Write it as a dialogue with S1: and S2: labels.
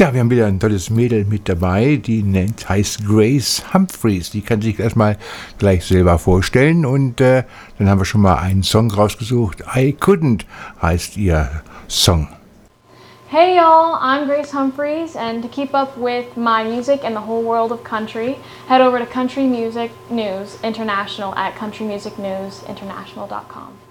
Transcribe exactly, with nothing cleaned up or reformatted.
S1: Ja, wir haben wieder ein tolles Mädel mit dabei, die nennt, heißt Grace Humphreys. Die kann sich erstmal gleich selber vorstellen und äh, dann haben wir schon mal einen Song rausgesucht. I Couldn't heißt ihr Song.
S2: Hey y'all, I'm Grace Humphreys, and to keep up with my music and the whole world of country, head over to Country Music News International at country music news international dot com.